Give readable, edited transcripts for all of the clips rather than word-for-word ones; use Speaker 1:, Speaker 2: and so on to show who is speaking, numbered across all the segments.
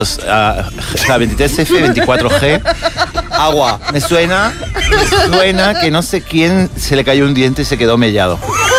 Speaker 1: 23F, 24G. Agua. Me suena que no sé quién se le cayó un diente y se quedó mellado.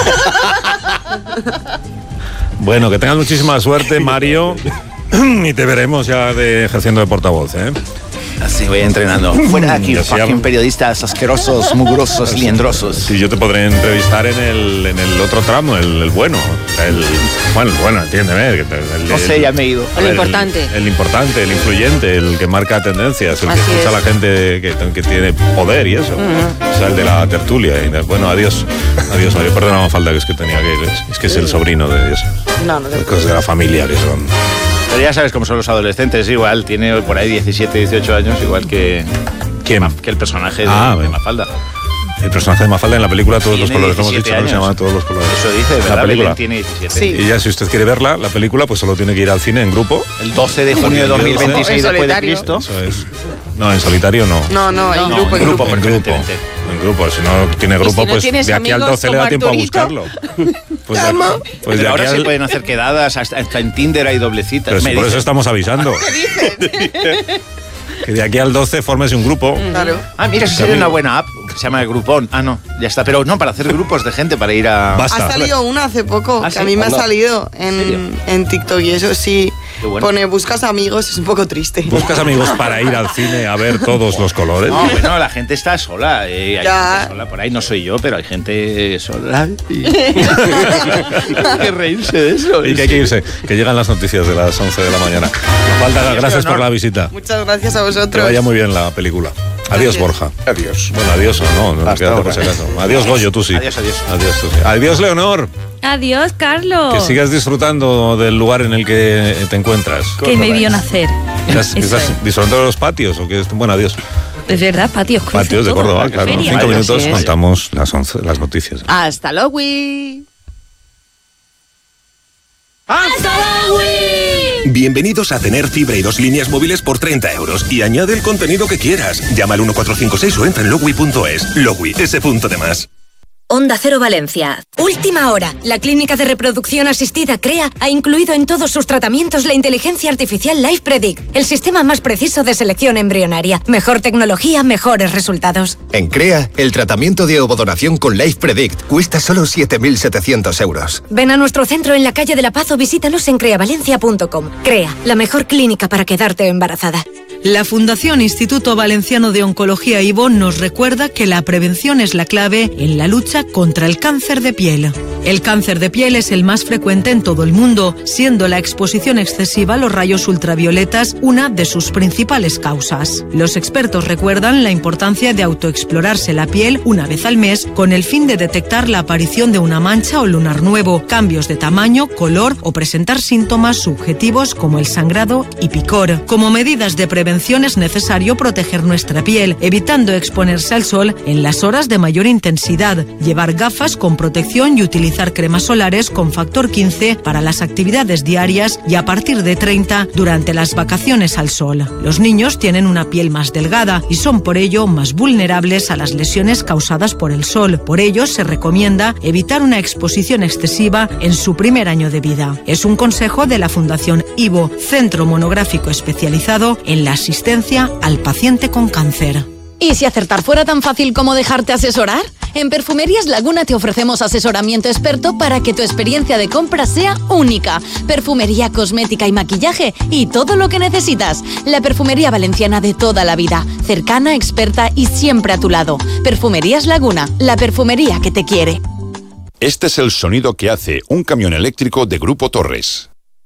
Speaker 2: Bueno, que tengas muchísima suerte, Mario. Y te veremos ya ejerciendo de portavoz, ¿eh?
Speaker 1: Así voy entrenando. Fuera de aquí, fucking periodistas asquerosos, mugrosos, liendrosos.
Speaker 2: Sí, yo te podré entrevistar en el otro tramo, el bueno. Bueno, entiéndeme.
Speaker 1: No sé, ya me he ido.
Speaker 3: El importante.
Speaker 2: El importante, el influyente, el que marca tendencias, el que escucha a la gente que tiene poder y eso. O sea, el de la tertulia. Bueno, adiós, Mario. Perdona, falta que es que tenía que ir. Es que es el sobrino de Dios.
Speaker 3: No.
Speaker 2: Cosas de la familia que son...
Speaker 1: Pero ya sabes cómo son los adolescentes, igual, tiene por ahí 17, 18 años, igual que...
Speaker 2: ¿Quién?
Speaker 1: Que el personaje de Mafalda.
Speaker 2: El personaje de Mafalda en la película Todos los colores, hemos dicho, ¿no? Se llama Todos los colores.
Speaker 1: Eso dice, ¿verdad?
Speaker 2: La película
Speaker 1: tiene 17.
Speaker 3: Sí.
Speaker 2: Y ya si usted quiere verla, la película, pues solo tiene que ir al cine en grupo.
Speaker 1: El 12 de junio de 2026 después de Cristo.
Speaker 2: Eso es. No, en solitario no.
Speaker 3: No, en grupo.
Speaker 2: En grupo, si no tiene grupo,
Speaker 3: si no
Speaker 2: pues de aquí al 12 le da tiempo a buscarlo. Pues
Speaker 1: de ahora se pueden hacer quedadas, hasta en Tinder hay doblecitas.
Speaker 2: Pero si por eso estamos avisando. Que de aquí al 12 fórmese un grupo.
Speaker 3: Claro.
Speaker 1: Mira, si sería una buena app que se llama Groupon. No, ya está. Pero no, para hacer grupos de gente, para ir a...
Speaker 2: Basta.
Speaker 3: Ha salido una hace poco, que a mí me ha salido en TikTok y eso sí.
Speaker 1: Bueno.
Speaker 3: Pone, buscas amigos, es un poco triste.
Speaker 2: ¿Buscas amigos para ir al cine a ver Todos los colores?
Speaker 1: No, bueno, la gente está sola. Hay gente sola por ahí, no soy yo, pero hay gente sola. Y... hay que reírse de eso.
Speaker 2: Y que hay que irse, que llegan las noticias de las 11 de la mañana. Falta, gracias por la visita.
Speaker 3: Muchas gracias a vosotros.
Speaker 2: Que vaya muy bien la película. Adiós, Borja.
Speaker 4: Adiós.
Speaker 2: Bueno, adiós o no, quédate por si acaso. Adiós, Goyo, tú sí.
Speaker 1: Adiós.
Speaker 2: Adiós, tú sí. Adiós, Leonor.
Speaker 5: Adiós, Carlos.
Speaker 2: Que sigas disfrutando del lugar en el que te encuentras.
Speaker 5: Que me vio nacer.
Speaker 2: ¿Estás disfrutando de los patios o qué? Bueno, adiós.
Speaker 5: Es verdad, patios.
Speaker 2: Patios de Córdoba, claro. En 5 minutos contamos las noticias.
Speaker 3: Hasta luego.
Speaker 6: Bienvenidos a tener fibra y 2 líneas móviles por 30 euros y añade el contenido que quieras. Llama al 1456 o entra en logwi.es. Logwi, ese punto de más.
Speaker 7: Onda Cero Valencia. Última hora. La clínica de reproducción asistida CREA ha incluido en todos sus tratamientos la inteligencia artificial Life Predict, el sistema más preciso de selección embrionaria. Mejor tecnología, mejores resultados.
Speaker 8: En CREA, el tratamiento de ovodonación con Life Predict cuesta solo 7.700 euros.
Speaker 7: Ven a nuestro centro en la calle de La Paz o visítanos en creavalencia.com. CREA, la mejor clínica para quedarte embarazada.
Speaker 9: La Fundación Instituto Valenciano de Oncología IVO nos recuerda que la prevención es la clave en la lucha contra el cáncer de piel. El cáncer de piel es el más frecuente en todo el mundo, siendo la exposición excesiva a los rayos ultravioletas una de sus principales causas. Los expertos recuerdan la importancia de autoexplorarse la piel una vez al mes con el fin de detectar la aparición de una mancha o lunar nuevo, cambios de tamaño, color o presentar síntomas subjetivos como el sangrado y picor. Como medidas de prevención es necesario proteger nuestra piel, evitando exponerse al sol en las horas de mayor intensidad, llevar gafas con protección y utilizar cremas solares con factor 15 para las actividades diarias y a partir de 30 durante las vacaciones al sol. Los niños tienen una piel más delgada y son por ello más vulnerables a las lesiones causadas por el sol. Por ello se recomienda evitar una exposición excesiva en su primer año de vida. Es un consejo de la Fundación IVO, Centro Monográfico Especializado en la asistencia al paciente con cáncer.
Speaker 10: ¿Y si acertar fuera tan fácil como dejarte asesorar? En Perfumerías Laguna te ofrecemos asesoramiento experto para que tu experiencia de compra sea única. Perfumería, cosmética y maquillaje y todo lo que necesitas. La perfumería valenciana de toda la vida. Cercana, experta y siempre a tu lado. Perfumerías Laguna, la perfumería que te quiere.
Speaker 11: Este es el sonido que hace un camión eléctrico de Grupo Torres.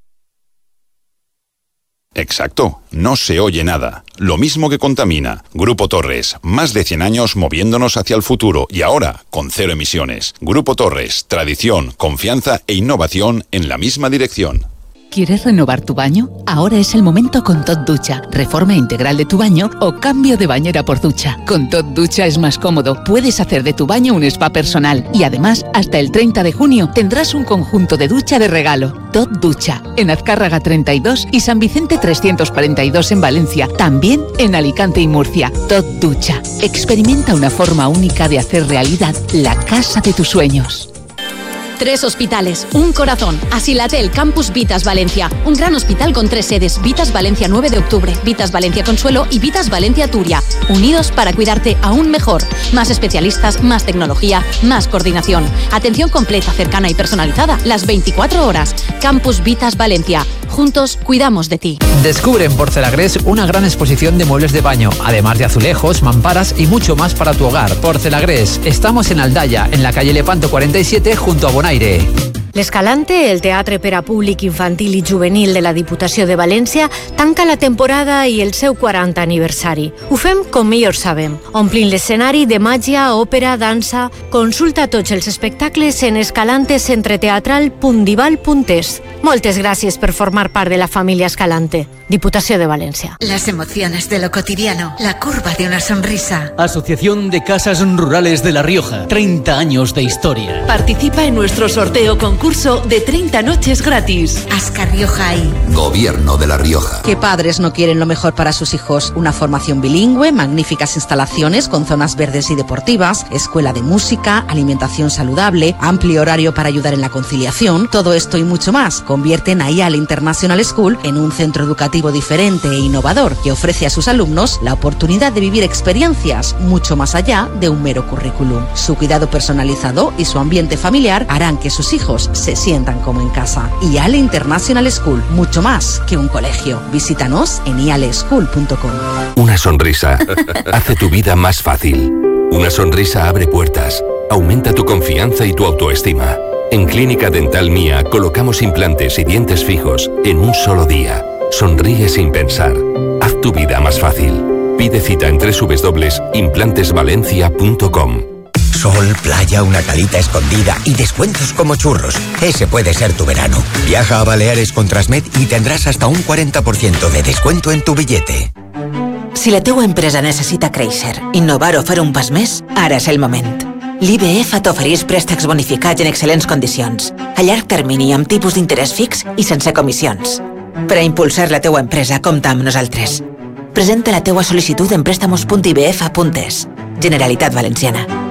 Speaker 11: Exacto, no se oye nada. Lo mismo que contamina. Grupo Torres, más de 100 años moviéndonos hacia el futuro y ahora con 0 emisiones. Grupo Torres, tradición, confianza e innovación en la misma dirección.
Speaker 12: ¿Quieres renovar tu baño? Ahora es el momento con Tot Ducha. Reforma integral de tu baño o cambio de bañera por ducha. Con Tot Ducha es más cómodo. Puedes hacer de tu baño un spa personal. Y además, hasta el 30 de junio tendrás un conjunto de ducha de regalo. Tot Ducha. En Azcárraga 32 y San Vicente 342 en Valencia. También en Alicante y Murcia. Tot Ducha. Experimenta una forma única de hacer realidad la casa de tus sueños.
Speaker 10: 3 hospitales, un corazón. Asilatel Campus Vitas Valencia. Un gran hospital con 3 sedes. Vitas Valencia 9 de octubre, Vitas Valencia Consuelo y Vitas Valencia Turia. Unidos para cuidarte aún mejor. Más especialistas, más tecnología, más coordinación. Atención completa, cercana y personalizada las 24 horas. Campus Vitas Valencia. Juntos cuidamos de ti.
Speaker 4: Descubre en Porcelagres una gran exposición de muebles de baño, además de azulejos, mamparas y mucho más para tu hogar. Porcelagres. Estamos en Aldaya, en la calle Lepanto 47, junto a Bonaire.
Speaker 13: L'Escalante, el teatre per a públic infantil i juvenil de la Diputació de València, tanca la temporada i el seu 40 aniversari. Ho fem com millor sabem, omplint l'escenari de màgia, òpera, dansa. Consulta tots els espectacles en escalantecentreteatral.dival.es. Moltes gràcies per formar part de la família Escalante. Diputació de València.
Speaker 14: Las emociones de lo cotidiano, la curva de una sonrisa.
Speaker 15: Asociación de Casas Rurales de La Rioja, 30 años de historia.
Speaker 16: Participa en nuestro sorteo concurso de 30 noches gratis.
Speaker 14: Ascar Rioja y
Speaker 17: Gobierno de La Rioja.
Speaker 18: ¿Qué padres no quieren lo mejor para sus hijos? Una formación bilingüe, magníficas instalaciones con zonas verdes y deportivas, escuela de música, alimentación saludable, amplio horario para ayudar en la conciliación. Todo esto y mucho más convierten a IAL International School en un centro educativo diferente e innovador que ofrece a sus alumnos la oportunidad de vivir experiencias mucho más allá de un mero currículum. Su cuidado personalizado y su ambiente familiar harán que sus hijos se sientan como en casa. IAL International School, mucho más que un colegio. Visítanos en ialschool.com.
Speaker 6: Una sonrisa hace tu vida más fácil. Una sonrisa abre puertas, aumenta tu confianza y tu autoestima. En Clínica Dental Mía colocamos implantes y dientes fijos en un solo día. Sonríe sin pensar. Haz tu vida más fácil. Pide cita en www.implantesvalencia.com.
Speaker 17: Sol, playa, una calita escondida y descuentos como churros. Ese puede ser tu verano. Viaja a Baleares con Transmet y tendràs hasta un 40% de descuento en tu billete.
Speaker 14: Si la teua empresa necessita créixer, innovar o fer un pas més, ara és el moment. L'IBF t'ofereix préstecs bonificats en excel·lents condicions, a llarg termini amb tipus d'interès fix i sense comissions. Per a impulsar la teua empresa, compta amb nosaltres. Presenta la teua sol·licitud en préstamos.ibf.es. Generalitat Valenciana.